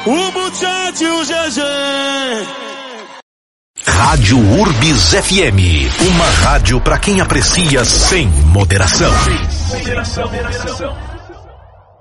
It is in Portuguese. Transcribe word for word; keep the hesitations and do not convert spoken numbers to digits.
o Butchete e o G G. Rádio Urbis F M, uma rádio para quem aprecia sem moderação. Sem moderação.